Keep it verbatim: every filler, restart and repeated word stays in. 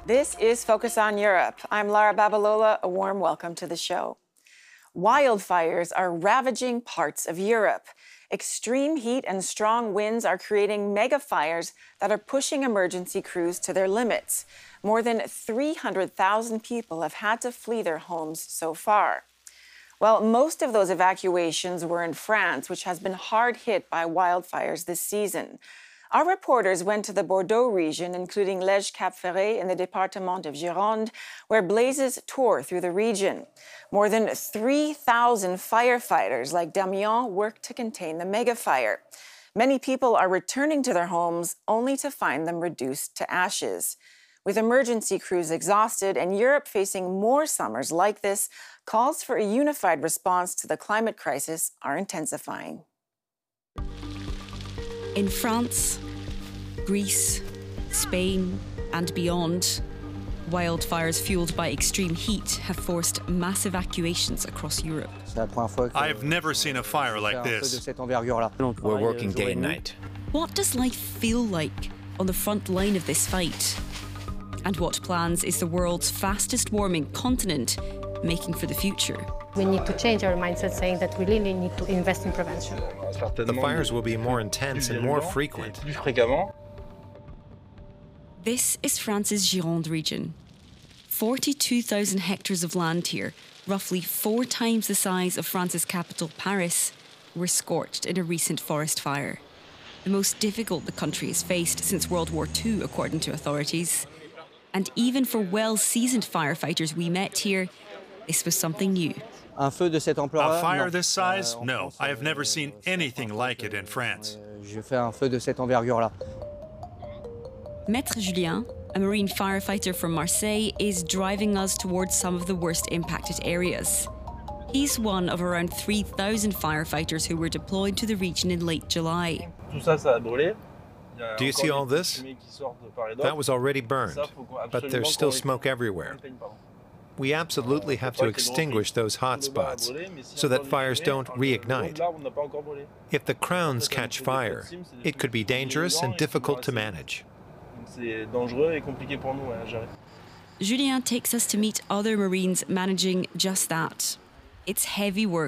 This is Focus on Europe. I'm Lara Babalola. A warm welcome to the show. Wildfires are ravaging parts of Europe. Extreme heat and strong winds are creating mega fires that are pushing emergency crews to their limits. More than three hundred thousand people have had to flee their homes so far. Well, most of those evacuations were in France, which has been hard hit by wildfires this season. Our reporters went to the Bordeaux region, including Lège-Cap-Ferret in the Département of Gironde, where blazes tore through the region. More than three thousand firefighters like Damien worked to contain the megafire. Many people are returning to their homes only to find them reduced to ashes. With emergency crews exhausted and Europe facing more summers like this, calls for a unified response to the climate crisis are intensifying. In France, Greece, Spain, and beyond, wildfires fueled by extreme heat have forced mass evacuations across Europe. I've never seen a fire like this. We're working day and night. What does life feel like on the front line of this fight? And what plans is the world's fastest warming continent making for the future? We need to change our mindset, saying that we really need to invest in prevention. The fires will be more intense and more frequent. This is France's Gironde region. forty-two thousand hectares of land here, roughly four times the size of France's capital, Paris, were scorched in a recent forest fire. The most difficult the country has faced since World War Two, according to authorities. And even for well-seasoned firefighters we met here, this was something new. A fire this size? No, I have never seen anything like it in France. Maître Julien, a marine firefighter from Marseille, is driving us towards some of the worst impacted areas. He's one of around three thousand firefighters who were deployed to the region in late July. Do you see all this? That was already burned, but there's still smoke everywhere. We absolutely have to extinguish those hot spots so that fires don't reignite. If the crowns catch fire, it could be dangerous and difficult to manage. Julien takes us to meet other Marines managing just that. It's heavy work